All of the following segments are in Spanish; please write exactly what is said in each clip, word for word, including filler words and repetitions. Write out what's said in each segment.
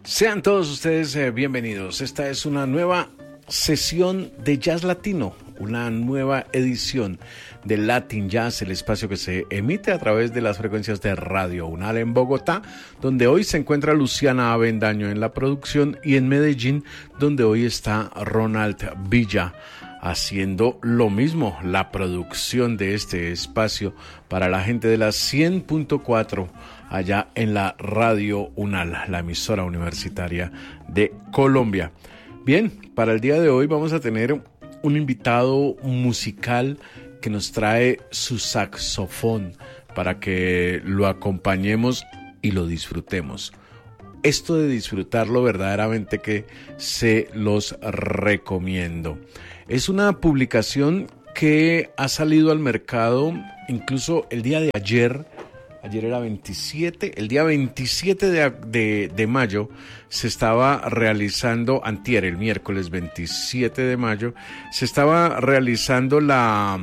Sean todos ustedes eh, bienvenidos. Esta es una nueva sesión de Jazz Latino, una nueva edición de Latin Jazz, el espacio que se emite a través de las frecuencias de Radio UNAL en Bogotá, donde hoy se encuentra Luciana Avendaño en la producción, y en Medellín, donde hoy está Ronald Villa haciendo lo mismo, la producción de este espacio para la gente de la cien punto cuatro allá en la Radio UNAL, la emisora universitaria de Colombia. Bien, para el día de hoy vamos a tener un invitado musical que nos trae su saxofón para que lo acompañemos y lo disfrutemos. Esto de disfrutarlo verdaderamente que se los recomiendo. Es una publicación que ha salido al mercado incluso el día de ayer. Ayer era veintisiete, el día veintisiete de, de, de mayo se estaba realizando, antier, el miércoles veintisiete de mayo, se estaba realizando la,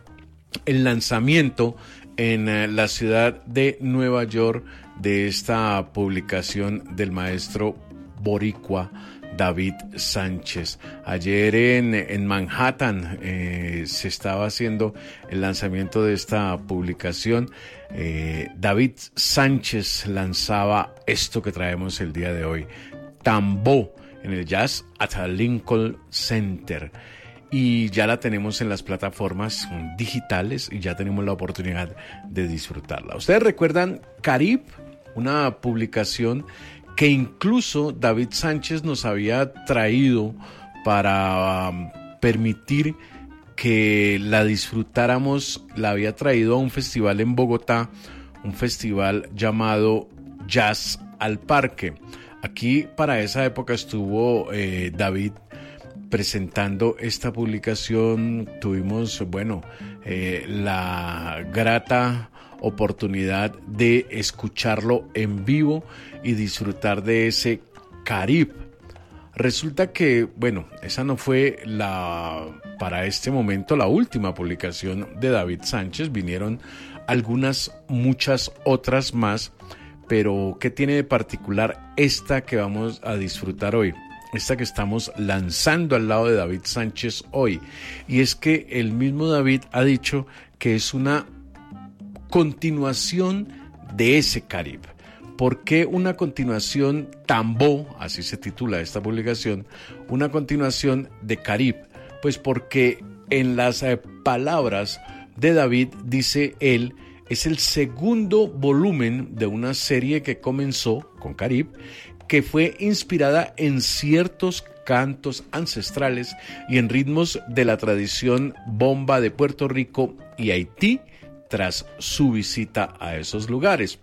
el lanzamiento en la ciudad de Nueva York de esta publicación del maestro boricua David Sánchez. Ayer en, en Manhattan eh, se estaba haciendo el lanzamiento de esta publicación. Eh, David Sánchez lanzaba esto que traemos el día de hoy, Tambo, en el Jazz at Lincoln Center. Y ya la tenemos en las plataformas digitales y ya tenemos la oportunidad de disfrutarla. Ustedes recuerdan Carib, una publicación que incluso David Sánchez nos había traído para um, permitir que la disfrutáramos. La había traído a un festival en Bogotá, un festival llamado Jazz al Parque. Aquí para esa época estuvo eh, David presentando esta publicación. Tuvimos, bueno, eh, la grata oportunidad de escucharlo en vivo y disfrutar de ese Carib. Resulta que, bueno, esa no fue la, para este momento, la última publicación de David Sánchez. Vinieron algunas, muchas otras más, pero ¿qué tiene de particular esta que vamos a disfrutar hoy? Esta que estamos lanzando al lado de David Sánchez hoy. Y es que el mismo David ha dicho que es una continuación de ese Carib. ¿Por qué una continuación Tambo? Así se titula esta publicación, una continuación de Carib. Pues porque en las eh, palabras de David, dice él, es el segundo volumen de una serie que comenzó con Carib, que fue inspirada en ciertos cantos ancestrales y en ritmos de la tradición bomba de Puerto Rico y Haití tras su visita a esos lugares.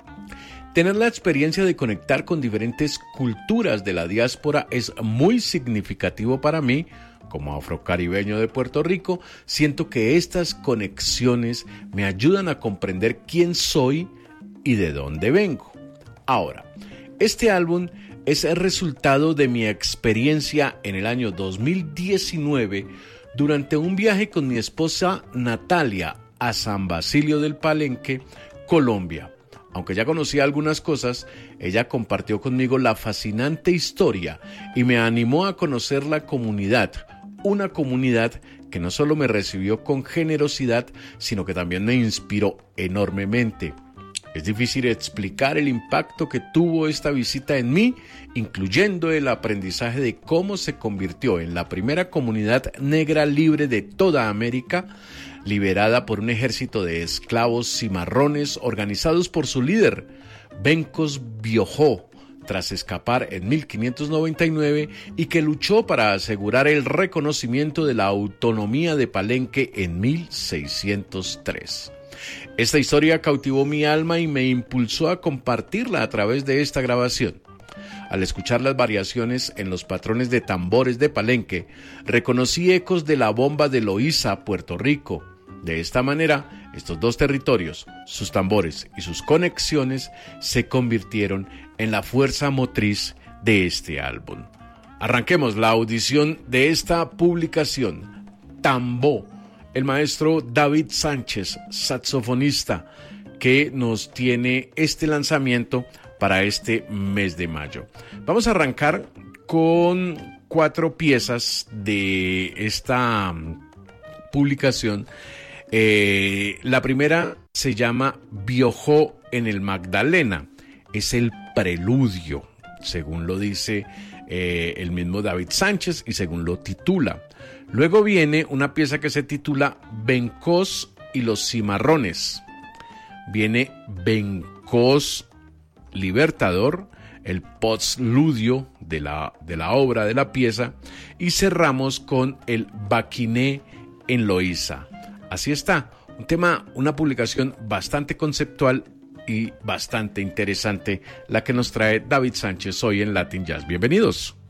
Tener la experiencia de conectar con diferentes culturas de la diáspora es muy significativo para mí. Como afrocaribeño de Puerto Rico, siento que estas conexiones me ayudan a comprender quién soy y de dónde vengo. Ahora, este álbum es el resultado de mi experiencia en el año dos mil diecinueve durante un viaje con mi esposa Natalia a San Basilio del Palenque, Colombia. Aunque ya conocía algunas cosas, ella compartió conmigo la fascinante historia y me animó a conocer la comunidad, una comunidad que no solo me recibió con generosidad, sino que también me inspiró enormemente. Es difícil explicar el impacto que tuvo esta visita en mí, incluyendo el aprendizaje de cómo se convirtió en la primera comunidad negra libre de toda América, liberada por un ejército de esclavos cimarrones organizados por su líder, Bencos Biojó, tras escapar en mil quinientos noventa y nueve y que luchó para asegurar el reconocimiento de la autonomía de Palenque en mil seiscientos tres. Esta historia cautivó mi alma y me impulsó a compartirla a través de esta grabación. Al escuchar las variaciones en los patrones de tambores de Palenque, reconocí ecos de la bomba de Loíza, Puerto Rico. De esta manera, estos dos territorios, sus tambores y sus conexiones se convirtieron en la fuerza motriz de este álbum. Arranquemos la audición de esta publicación. Tambo, el maestro David Sánchez, saxofonista, que nos tiene este lanzamiento para este mes de mayo. Vamos a arrancar con cuatro piezas de esta publicación. Eh, la primera se llama Viojó en el Magdalena. Es el preludio, según lo dice eh, el mismo David Sánchez y según lo titula. Luego viene una pieza que se titula Bencos y los cimarrones. Viene Bencos Libertador, el postludio de la, de la obra, de la pieza, y cerramos con el Baquiné en Loíza. Así está, un tema, una publicación bastante conceptual y bastante interesante, la que nos trae David Sánchez hoy en Latin Jazz. Bienvenidos.